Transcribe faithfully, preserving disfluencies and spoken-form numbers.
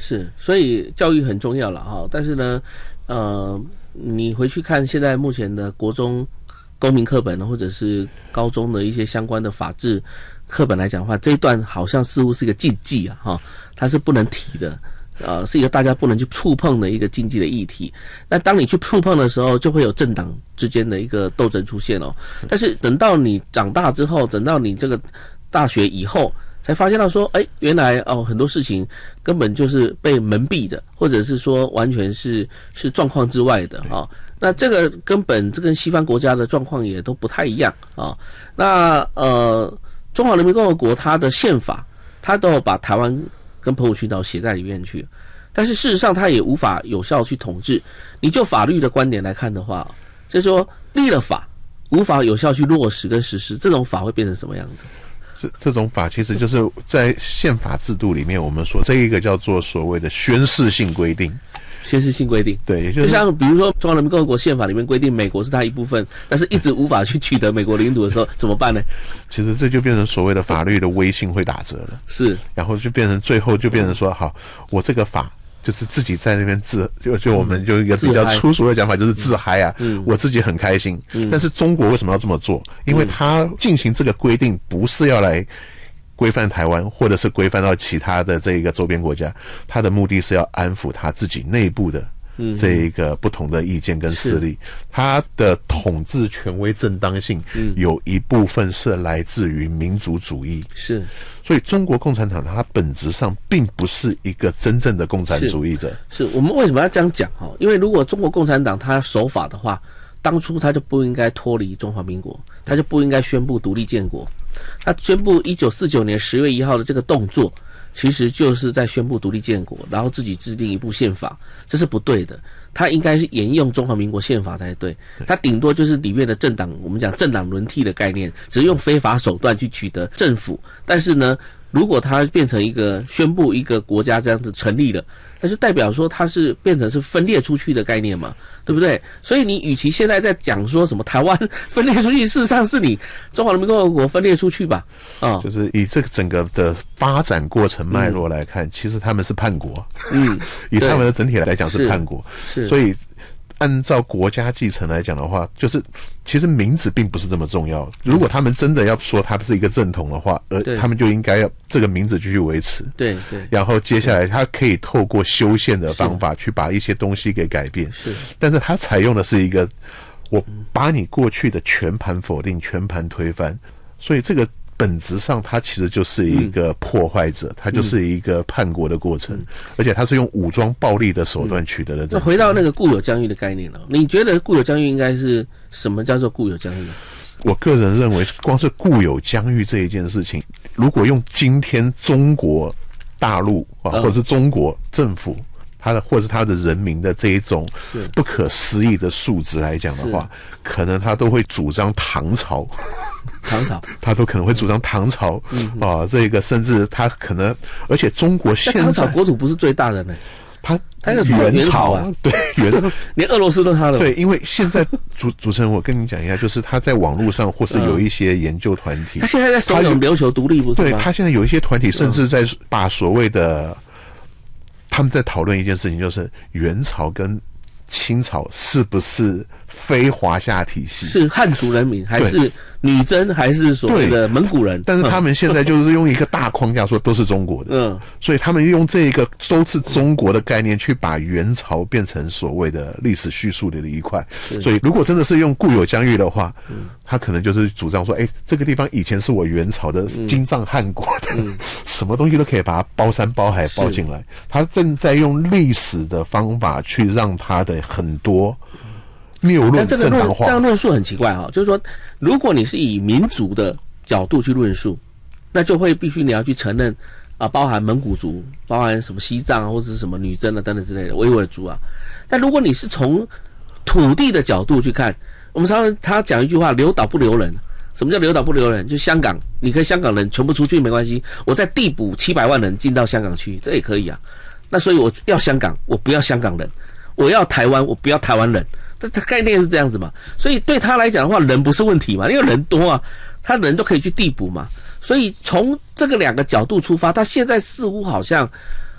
是，所以教育很重要了哈。但是呢，呃，你回去看现在目前的国中公民课本或者是高中的一些相关的法治课本来讲的话，这一段好像似乎是一个禁忌啊，哈，它是不能提的。呃，是一个大家不能去触碰的一个禁忌的议题。那当你去触碰的时候，就会有政党之间的一个斗争出现哦。但是等到你长大之后，等到你这个大学以后，才发现到说，哎，原来哦很多事情根本就是被蒙蔽的，或者是说完全是是状况之外的啊、哦。那这个根本这跟西方国家的状况也都不太一样啊、哦。那呃，中华人民共和国它的宪法，它都有把台湾跟澎湖群岛写在里面去，但是事实上它也无法有效去统治。你就法律的观点来看的话，就是说立了法无法有效去落实跟实施，这种法会变成什么样子？ 这这种法其实就是在宪法制度里面，我们说这一个叫做所谓的宣誓性规定。 宣誓性规定， 对， 就像比如说中华人民共和国宪法里面规定美国是它一部分，但是一直无法去取得美国领土的时候，怎么办呢？ 其实这就变成所谓的法律的威信会打折了， 是， 然后就变成最后就变成说，好，我这个法就是自己在那边自，就就我们就一个比较粗俗的讲法，就是自嗨啊，嗯、我自己很开心、嗯。但是中国为什么要这么做？因为他进行这个规定不是要来规范台湾，或者是规范到其他的这个周边国家，他的目的是要安抚他自己内部的这一个不同的意见跟势力，他的统治权威正当性有一部分是来自于民族主义，是，所以中国共产党它本质上并不是一个真正的共产主义者。 是，是我们为什么要这样讲？因为如果中国共产党它守法的话，当初他就不应该脱离中华民国，他就不应该宣布独立建国。他宣布一九四九年十月一号的这个动作，其实就是在宣布独立建国，然后自己制定一部宪法，这是不对的。他应该是沿用中华民国宪法才对。他顶多就是里面的政党，我们讲政党轮替的概念，只是用非法手段去取得政府。但是呢，如果它变成一个宣布一个国家这样子成立了，那就代表说它是变成是分裂出去的概念嘛，对不对？所以你与其现在在讲说什么台湾分裂出去，事实上是你中华人民共和国分裂出去吧？啊、哦， 就是以这个整个的发展过程脉络来看，嗯、其实他们是叛国，嗯，以他们的整体来讲是叛国，是，所以。按照国家继承来讲的话，就是其实名字并不是这么重要。如果他们真的要说他是一个正统的话，而他们就应该要这个名字继续维持。对对。然后接下来他可以透过修宪的方法去把一些东西给改变。是。但是他采用的是一个，我把你过去的全盘否定、全盘推翻，所以这个。本质上，它其实就是一个破坏者，嗯、它就是一个叛国的过程，嗯、而且它是用武装暴力的手段取得的。 那回到那个固有疆域的概念了，你觉得固有疆域应该是什么叫做固有疆域？ 我个人认为，光是固有疆域这一件事情，如果用今天中国大陆啊，或者是中国政府。他的或者是他的人民的这一种不可思议的素质来讲的话，可能他都会主张唐朝， 唐朝， 他都可能会主张唐朝，嗯啊、呃，这个甚至他可能，而且中国现在唐朝国土不是最大的呢， 他他那个元朝啊， 对元， 连俄罗斯都他的， 对，因为现在主主持人，我跟你讲一下，就是他在网络上或是有一些研究团体， 他现在在怂恿琉球独立，不是吗？ 对，他现在有一些团体甚至在把所谓的。他们在讨论一件事情，就是元朝跟清朝是不是非华夏体系？是汉族人民还是女真还是所谓的蒙古人？ 但是他们现在就是用一个大框架说都是中国的，嗯，所以他们用这个都是中国的概念去把元朝变成所谓的历史叙述里的一块。所以如果真的是用固有疆域的话，嗯，他可能就是主张说，哎，这个地方以前是我元朝的金帐汗国的，嗯、什么东西都可以把它包山包海包进来。他正在用历史的方法去让他的很多。谬论正当化， 这样论述很奇怪哈、哦，就是说，如果你是以民族的角度去论述，那就会必须你要去承认啊，包含蒙古族，包含什么西藏或者是什么女真啊等等之类的维吾尔族啊。但如果你是从土地的角度去看，我们常常他讲一句话：留岛不留人。什么叫留岛不留人？就香港，你可以香港人全部出去没关系，我再递补七百万人进到香港去，这也可以啊。那所以我要香港，我不要香港人；我要台湾，我不要台湾人。这概念是这样子嘛，所以对他来讲的话，人不是问题嘛，因为人多啊，他人都可以去递补嘛。所以从这个两个角度出发，他现在似乎好像